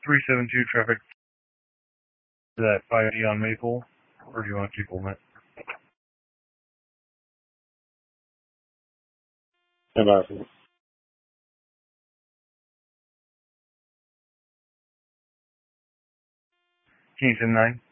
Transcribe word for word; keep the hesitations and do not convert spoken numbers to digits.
three seven two traffic to that five D on Maple, or do you want to keep holding it? Stand by. King seven nine.